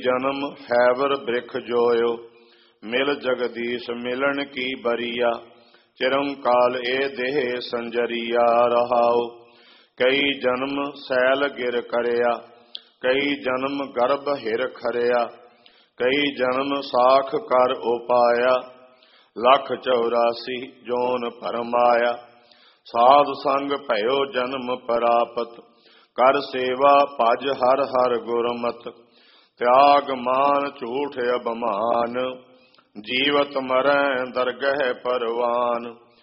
जन्म हैवर बृख जोयो, मिल जगदीश मिलन की बरिया, चिरंकाल ए देह संजरिया रहाओ। कई जन्म सैल गिर करया, कई जन्म गर्भ हिर खरया, कई जन्म साख कर उपाया, 184 जोन परमाया। साध संग भयो जन्म परापत, कर सेवा भज हर हर गुरमत। त्याग मान झूठ अभिमान, जीवत मरै दरगह परवान।